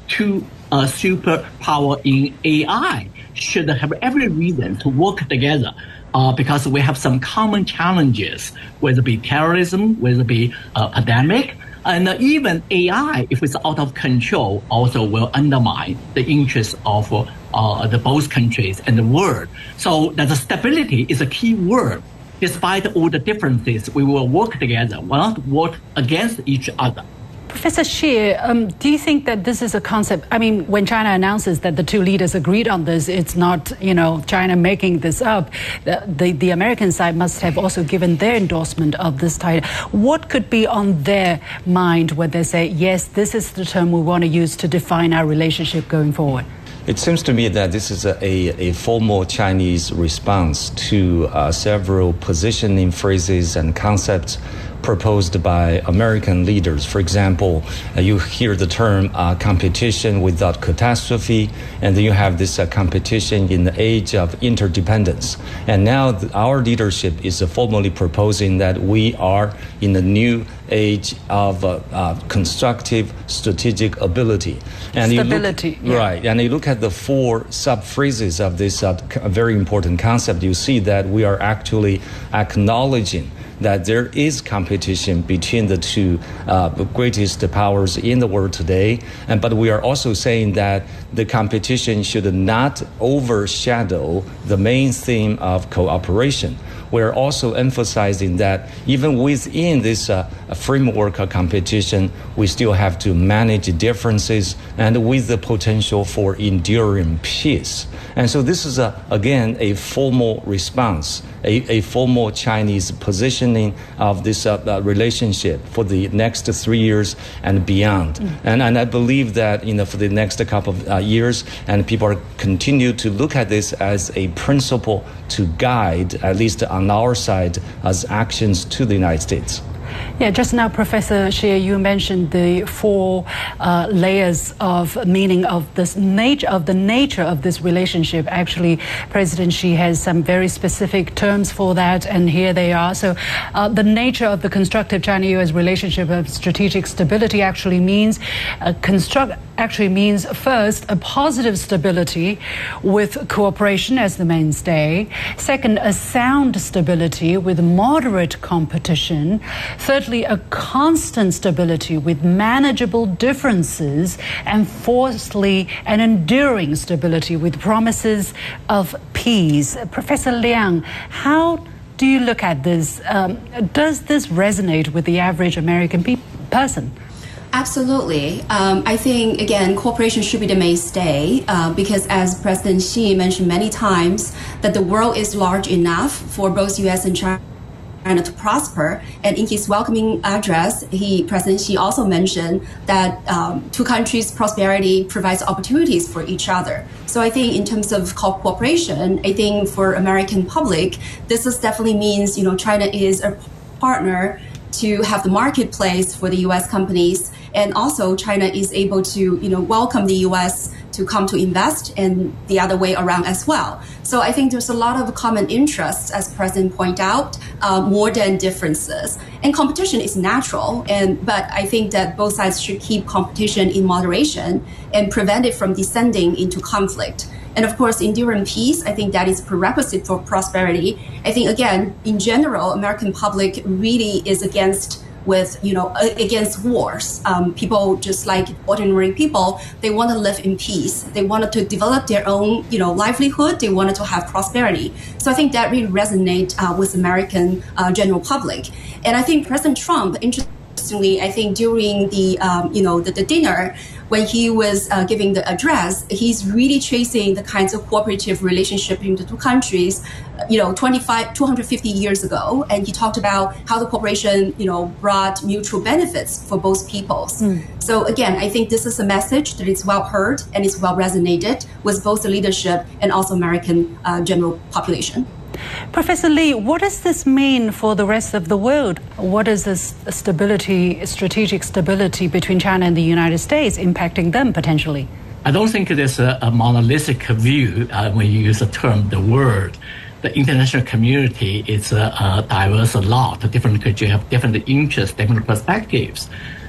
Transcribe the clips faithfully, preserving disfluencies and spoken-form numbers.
two uh, superpower in A I should have every reason to work together uh, because we have some common challenges, whether it be terrorism, whether it be uh, pandemic, and uh, even A I, if it's out of control, also will undermine the interests of uh, the both countries and the world. So that the stability is a key word. Despite all the differences, we will work together, will not work against each other. Professor Xie, um, do you think that this is a concept? I mean, when China announces that the two leaders agreed on this, it's not, you know, China making this up. The, the, the American side must have also given their endorsement of this title. What could be on their mind when they say, yes, this is the term we want to use to define our relationship going forward? It seems to me that this is a, a, a formal Chinese response to uh, several positioning phrases and concepts proposed by American leaders. For example, uh, you hear the term uh, competition without catastrophe, and then you have this uh, competition in the age of interdependence. And now th- our leadership is uh, formally proposing that we are in a new age of uh, uh, constructive strategic ability. And Stability. You look, yeah. Right, and you look at the four sub-phrases of this uh, very important concept, you see that we are actually acknowledging that there is competition between the two uh, greatest powers in the world today. And, but we are also saying that the competition should not overshadow the main theme of cooperation. We're also emphasizing that even within this uh, framework of competition, we still have to manage differences and with the potential for enduring peace. And so this is, a, again, a formal response, a, a formal Chinese positioning of this uh, uh, relationship for the next three years and beyond. Mm. And, and I believe that, you know, for the next couple of uh, years, and people are continue to look at this as a principle to guide, at least on our side, as actions to the United States. Yeah, just now, Professor Xie, you mentioned the four uh, layers of meaning of this nature of the nature of this relationship. Actually, President Xi has some very specific terms for that, and here they are. So, uh, the nature of the constructive China-U S relationship of strategic stability actually means uh, construct. actually means first a positive stability with cooperation as the mainstay. Second, a sound stability with moderate competition. Thirdly, a constant stability with manageable differences. And fourthly, an enduring stability with promises of peace. Professor Liang, how do you look at this? Um, does this resonate with the average American pe- person? Absolutely. Um, I think, again, cooperation should be the mainstay uh, because as President Xi mentioned many times, that the world is large enough for both U S and China to prosper. And in his welcoming address, he, President Xi also mentioned that um, two countries' prosperity provides opportunities for each other. So I think in terms of cooperation, I think for American public, this is definitely means, you know, China is a partner to have the marketplace for the U S companies, and also China is able to, you know, welcome the U S to come to invest, and the other way around as well. So I think there's a lot of common interests, as President pointed out, uh, more than differences. And competition is natural, and but I think that both sides should keep competition in moderation and prevent it from descending into conflict. And of course, enduring peace, I think that is prerequisite for prosperity. I think, again, in general, American public really is against with, you know, against wars. Um, people, just like ordinary people, they want to live in peace. They wanted to develop their own, you know, livelihood. They wanted to have prosperity. So I think that really resonates uh, with American uh, general public. And I think President Trump, interestingly, I think during the, um, you know, the, the dinner, when he was uh, giving the address, he's really chasing the kinds of cooperative relationship between the two countries, you know, twenty-five, two hundred fifty years ago. And he talked about how the cooperation, you know, brought mutual benefits for both peoples. Mm. So again, I think this is a message that is well heard and is well resonated with both the leadership and also American uh, general population. Professor Li, what does this mean for the rest of the world? What is this stability, strategic stability between China and the United States impacting them potentially? I don't think there's a, a monolithic view uh, when you use the term the world. The international community is uh, uh, diverse a lot. Different countries have different interests, different perspectives.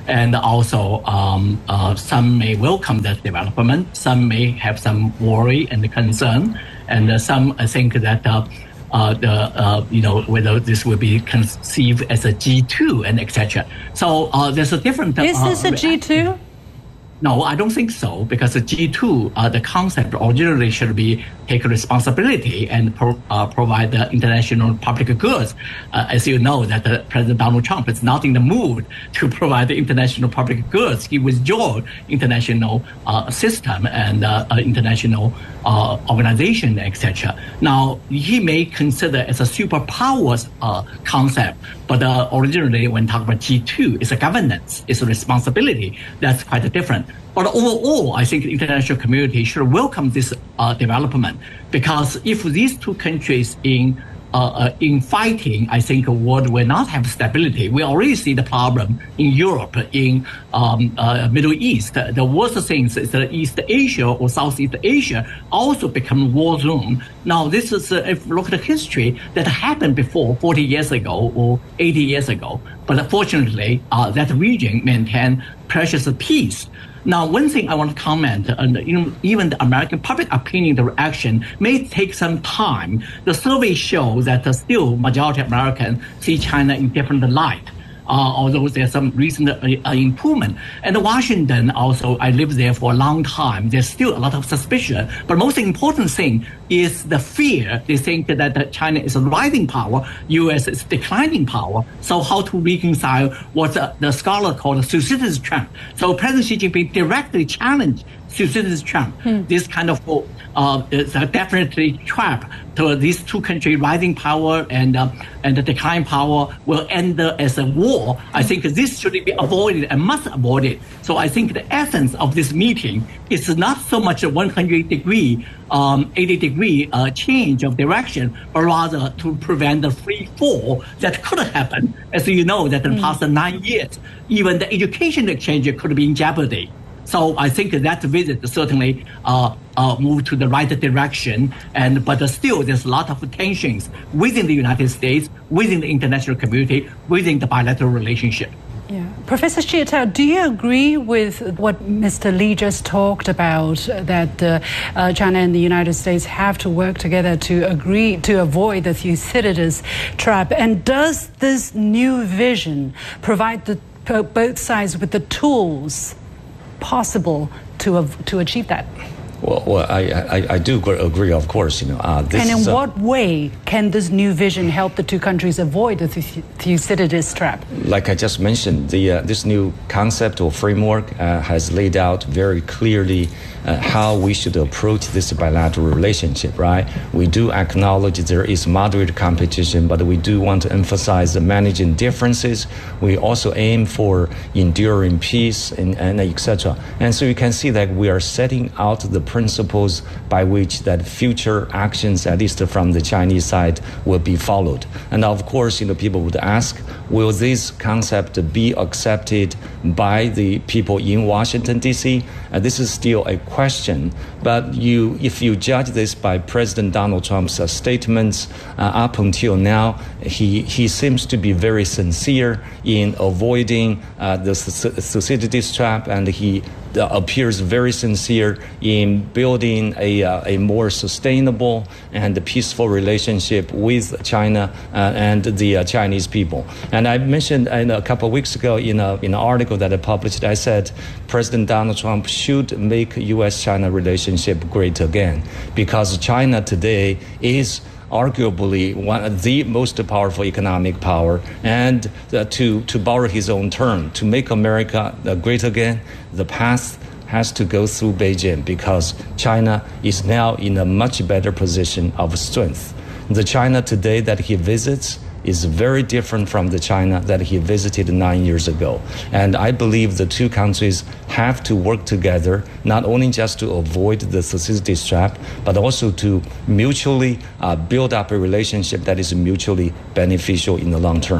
And also, um, uh, some may welcome that development, some may have some worry and concern, and uh, some I think that uh, uh, the uh, you know whether this will be conceived as a G two and et cetera. So uh, there's a different. Is uh, this a G two? No, I don't think so, because the G two, uh, the concept originally should be take responsibility and pro, uh, provide the international public goods. Uh, as you know, that uh, President Donald Trump is not in the mood to provide the international public goods. He withdrew international uh, system and uh, uh, international uh, organization, et cetera. Now, he may consider as a superpowers uh, concept, but uh, originally when talking about G two, it's a governance, it's a responsibility. That's quite different. But overall, I think the international community should welcome this uh, development, because if these two countries in uh, uh, in fighting, I think the world will not have stability. We already see the problem in Europe, in um, uh, Middle East. The worst things is that East Asia or Southeast Asia also become war zone. Now, this is, uh, if you look at the history, that happened before forty years ago or eighty years ago. But unfortunately, uh, that region maintained precious peace. Now, one thing I want to comment on, you know, even the American public opinion, the reaction may take some time. The survey shows that uh, still majority of Americans see China in different light. Uh, although there's some recent uh, uh, improvement. And Washington also, I lived there for a long time. There's still a lot of suspicion. But most important thing is the fear. They think that, that China is a rising power, U S is declining power. So how to reconcile what the, the scholar called the Thucydides trap. So President Xi Jinping directly challenged Thucydides trap. Hmm. This kind of uh, is a definitely trap to these two countries, rising power and uh, and the decline power will end uh, as a war. I think this should be avoided and must avoid it. So I think the essence of this meeting is not so much a one hundred degree, um, eighty degree uh, change of direction, but rather to prevent the free fall that could happen. As you know, that in the past nine years, even the education exchange could be in jeopardy. So I think that visit certainly uh, uh, moved to the right direction, and but uh, still there's a lot of tensions within the United States, within the international community, within the bilateral relationship. Yeah. Professor Xie Tao, do you agree with what Mister Li just talked about, uh, that uh, uh, China and the United States have to work together to agree to avoid the Thucydides trap? And does this new vision provide the, uh, both sides with the tools possible to to achieve that? Well, well I, I, I do agree, of course. You know, uh, this and in is a, what way can this new vision help the two countries avoid the Thucydides trap? Like I just mentioned, the uh, this new concept or framework uh, has laid out very clearly uh, how we should approach this bilateral relationship, right? We do acknowledge there is moderate competition, but we do want to emphasize the managing differences. We also aim for enduring peace and, and et cetera. And so you can see that we are setting out the principles by which that future actions, at least from the Chinese side, will be followed. And of course, you know, people would ask, will this concept be accepted by the people in Washington, D C? Uh, this is still a question. But you, if you judge this by President Donald Trump's uh, statements uh, up until now, he, he seems to be very sincere in avoiding uh, the Thucydides trap, and he uh, appears very sincere in building a, uh, a more sustainable and peaceful relationship with China uh, and the uh, Chinese people. And I mentioned in a couple of weeks ago in, a, in an article that I published, I said President Donald Trump should make U S China relationship great again, because China today is arguably one of the most powerful economic power, and uh, to, to borrow his own term, to make America uh, great again, the path has to go through Beijing, because China is now in a much better position of strength. The China today that he visits is very different from the China that he visited nine years ago. And I believe the two countries have to work together, not only just to avoid the Thucydides trap, but also to mutually uh, build up a relationship that is mutually beneficial in the long term.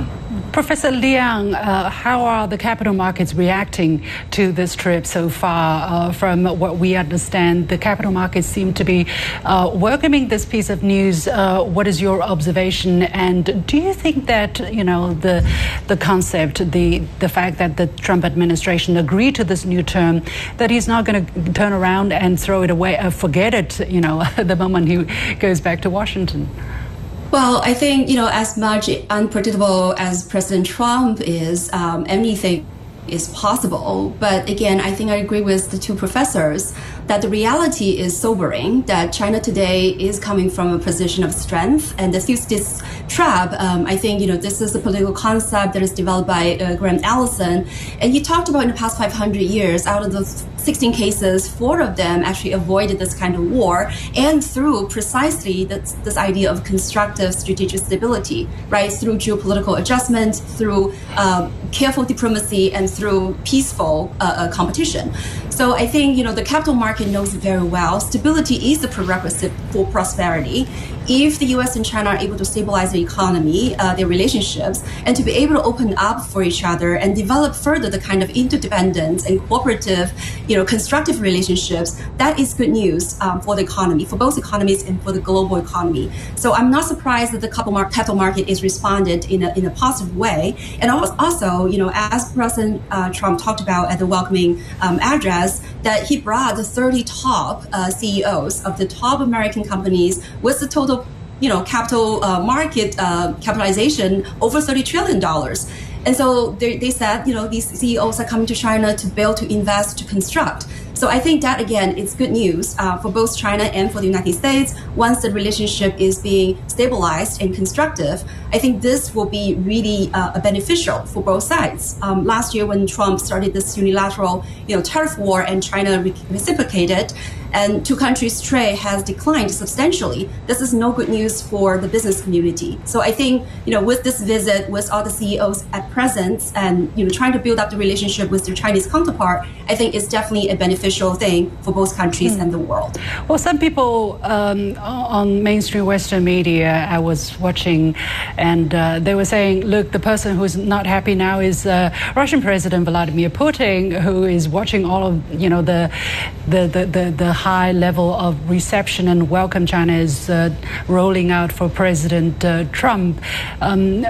Professor Liang, uh, how are the capital markets reacting to this trip so far? Uh, from what we understand, the capital markets seem to be uh, welcoming this piece of news. Uh, what is your observation? And do you think that, you know, the the concept, the the fact that the Trump administration agreed to this new term, that he's not going to turn around and throw it away, uh, forget it, you know, the moment he goes back to Washington? Well, I think, you know, as much unpredictable as President Trump is, um, anything is possible. But again, I think I agree with the two professors that the reality is sobering, that China today is coming from a position of strength. And the Thucydides trap, um, I think, you know, this is a political concept that is developed by uh, Graham Allison. And he talked about in the past five hundred years, out of the sixteen cases, four of them actually avoided this kind of war, and through precisely this, this idea of constructive strategic stability, right? Through geopolitical adjustment, through uh, careful diplomacy, and through peaceful uh, uh, competition. So I think, you know, the capital market knows very well, stability is the prerequisite for prosperity. If the U S and China are able to stabilize the economy, uh, their relationships, and to be able to open up for each other and develop further the kind of interdependence and cooperative, you know, constructive relationships, that is good news um, for the economy, for both economies and for the global economy. So I'm not surprised that the capital market is responded in a, in a positive way. And also, you know, as President uh, Trump talked about at the welcoming um, address, that he brought the thirty top uh, C E Os of the top American companies with the total, you know, capital uh, market uh, capitalization over thirty trillion dollars. And so they, they said, you know, these C E Os are coming to China to build, to invest, to construct. So I think that, again, is good news uh, for both China and for the United States. Once the relationship is being stabilized and constructive, I think this will be really uh, beneficial for both sides. Um, last year, when Trump started this unilateral, you know, tariff war and China re- reciprocated, and two countries' trade has declined substantially, this is no good news for the business community. So I think, you know, with this visit, with all the C E Os at presence, and, you know, trying to build up the relationship with their Chinese counterpart, I think it's definitely a beneficial thing for both countries mm. and the world. Well, some people um, on mainstream Western media I was watching, and uh, they were saying, look, the person who's not happy now is uh, Russian President Vladimir Putin, who is watching all of, you know, the the the, the, the high level of reception and welcome China is uh, rolling out for President uh, Trump. Um,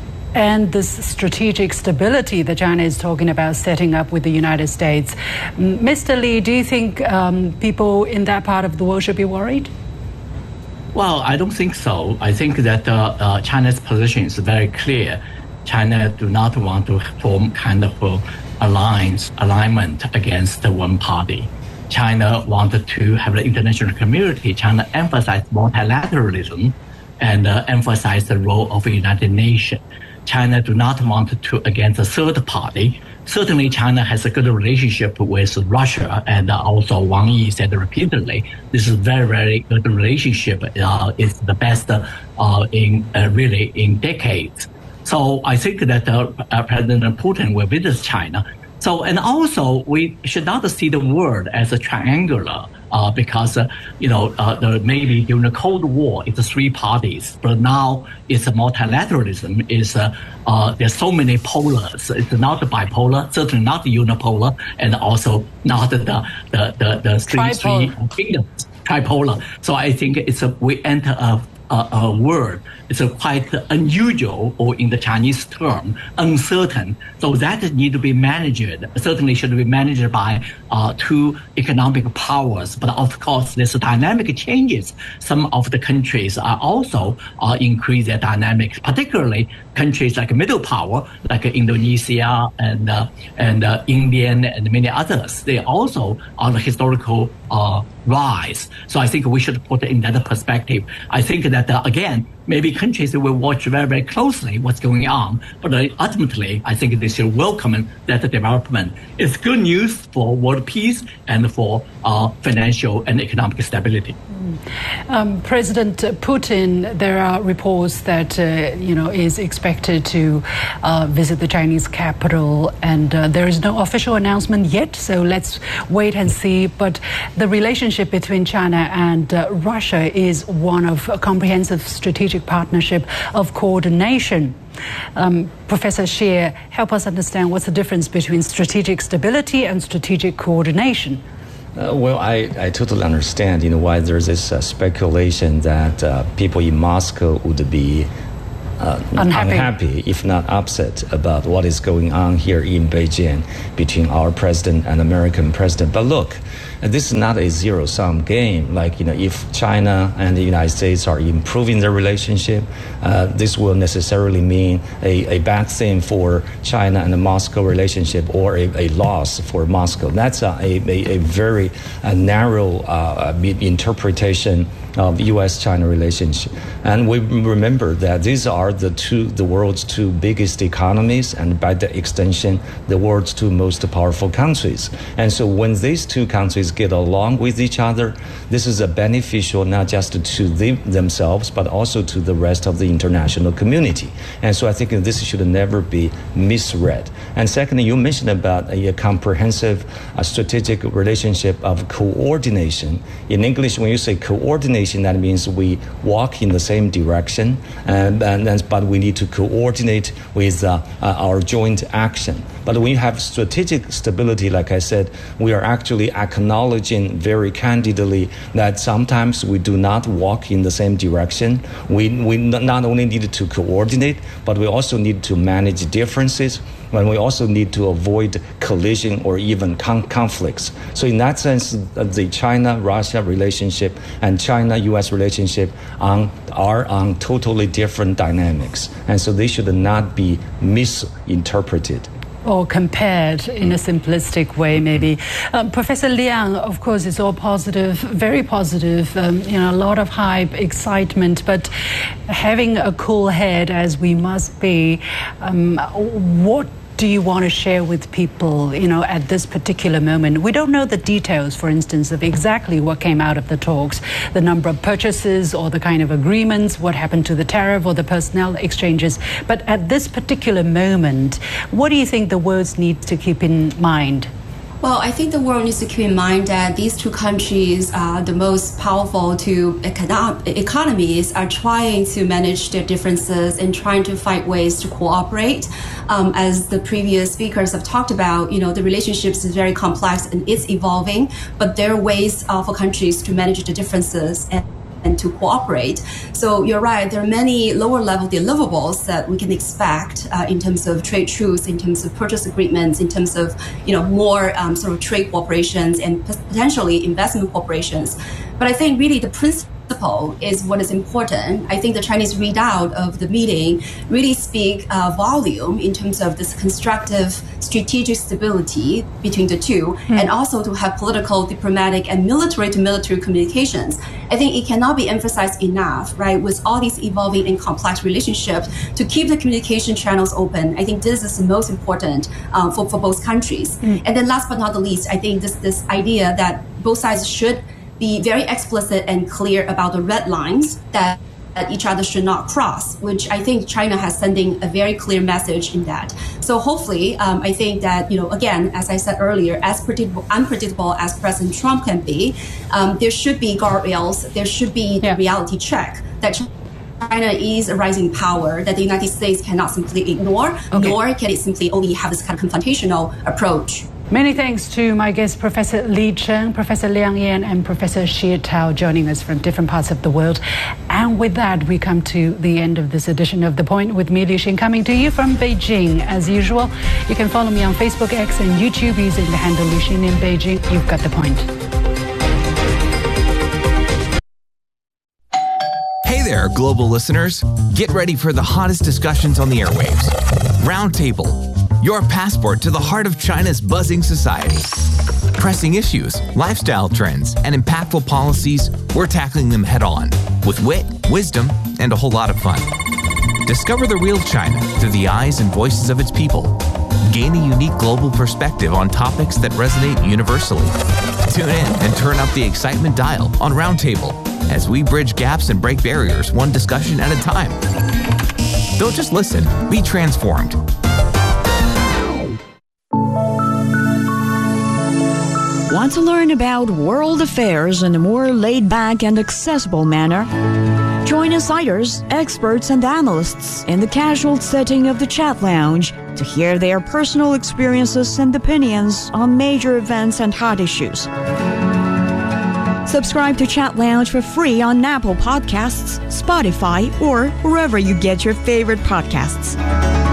and this strategic stability that China is talking about setting up with the United States. Mister Li, do you think um, people in that part of the world should be worried? Well, I don't think so. I think that uh, uh, China's position is very clear. China do not want to form kind of uh, alliance, alignment against the one party. China wanted to have the international community. China emphasized multilateralism and uh, emphasized the role of the United Nations. China do not want to against a third party. Certainly, China has a good relationship with Russia, and uh, also Wang Yi said repeatedly, this is very, very good relationship. Uh, it's the best uh, in uh, really in decades. So I think that uh, uh, President Putin will visit China. So, and also we should not see the world as a triangular, uh, because, uh, you know, uh, the, maybe during the Cold War, it's three parties, but now it's a multilateralism. It's, uh, uh, there's so many polars. It's not bipolar, certainly not unipolar, and also not the, the, the, the three, three kingdoms, tripolar. So I think it's a, we enter a Uh, a word. It's a quite unusual, or in the Chinese term, uncertain. So that need to be managed. Certainly should be managed by uh, two economic powers. But of course, there's dynamic changes. Some of the countries are also uh, increase their dynamics, particularly countries like middle power, like Indonesia and uh, and uh, Indian and many others. They also are the historical uh, rise. So I think we should put it in that perspective. I think that, uh, again, maybe countries will watch very, very closely what's going on. But uh, ultimately, I think they should welcome that development. It's good news for world peace and for uh, financial and economic stability. Um, President Putin, there are reports that, uh, you know, is expected to uh, visit the Chinese capital, and uh, there is no official announcement yet, so let's wait and see. But the relationship between China and uh, Russia is one of a comprehensive strategic partnership of coordination. Um, Professor Xie, help us understand what's the difference between strategic stability and strategic coordination. Uh, well, I, I totally understand, you know, why there's this uh, speculation that uh, people in Moscow would be uh, unhappy. unhappy, if not upset, about what is going on here in Beijing between our president and American president. But look, this is not a zero-sum game. Like, you know, if China and the United States are improving their relationship, uh, this will necessarily mean a, a bad thing for China and the Moscow relationship, or a, a loss for Moscow. That's a, a, a very a narrow uh, interpretation of U S China relationship. And we remember that these are the two, the world's two biggest economies, and by the extension, the world's two most powerful countries. And so when these two countries get along with each other, this is a beneficial not just to them, themselves, but also to the rest of the international community. And so I think this should never be misread. And secondly, you mentioned about a, a comprehensive uh, strategic relationship of coordination. In English, when you say coordination, that means we walk in the same direction, and, and, and but we need to coordinate with uh, uh, our joint action. But when you have strategic stability, like I said, we are actually acknowledging very candidly that sometimes we do not walk in the same direction. We, we not only need to coordinate, but we also need to manage differences, and we also need to avoid collision or even con- conflicts. So in that sense, the China-Russia relationship and China-U S relationship on, are on totally different dynamics. And so they should not be misinterpreted. Or compared in a simplistic way, maybe. Um, Professor Liang, of course, is all positive, very positive, um, you know, a lot of hype, excitement, but having a cool head, as we must be, um, what do you want to share with people, you know, at this particular moment? We don't know the details, for instance, of exactly what came out of the talks, the number of purchases or the kind of agreements, what happened to the tariff or the personnel exchanges. But at this particular moment, what do you think the world needs to keep in mind? Well, I think the world needs to keep in mind that these two countries are the most powerful two econo- economies are trying to manage their differences and trying to find ways to cooperate. Um, as the previous speakers have talked about, you know, the relationships is very complex and it's evolving, but there are ways uh, for countries to manage the differences and and to cooperate. So you're right, there are many lower level deliverables that we can expect uh, in terms of trade truce, in terms of purchase agreements, in terms of, you know, more um, sort of trade cooperations and potentially investment cooperations. But I think really the principle is what is important. I think the Chinese readout of the meeting really speak uh, volume in terms of this constructive strategic stability between the two, mm. and also to have political, diplomatic, and military to military communications. I think it cannot be emphasized enough, right, with all these evolving and complex relationships, to keep the communication channels open. I think this is the most important um, for, for both countries. Mm. And then last but not the least, I think this, this idea that both sides should be very explicit and clear about the red lines that, that each other should not cross, which I think China has sending a very clear message in that. So hopefully, um, I think that, you know, again, as I said earlier, as predictable, unpredictable as President Trump can be, um, there should be guardrails, there should be yeah. the reality check that China is a rising power that the United States cannot simply ignore, okay. nor can it simply only have this kind of confrontational approach. Many thanks to my guests, Professor Li Cheng, Professor Liang Yan, and Professor Xie Tao, joining us from different parts of the world. And with that, we come to the end of this edition of The Point with me, Li Xin, coming to you from Beijing. As usual, you can follow me on Facebook, X, and YouTube using the handle Li Xin in Beijing. You've got the point. Hey there, global listeners. Get ready for the hottest discussions on the airwaves. Roundtable, your passport to the heart of China's buzzing society. Pressing issues, lifestyle trends, and impactful policies, we're tackling them head on with wit, wisdom, and a whole lot of fun. Discover the real China through the eyes and voices of its people. Gain a unique global perspective on topics that resonate universally. Tune in and turn up the excitement dial on Roundtable as we bridge gaps and break barriers one discussion at a time. Don't just listen, be transformed. Want to learn about world affairs in a more laid-back and accessible manner? Join insiders, experts, and analysts in the casual setting of the Chat Lounge to hear their personal experiences and opinions on major events and hot issues. Subscribe to Chat Lounge for free on Apple Podcasts, Spotify, or wherever you get your favorite podcasts.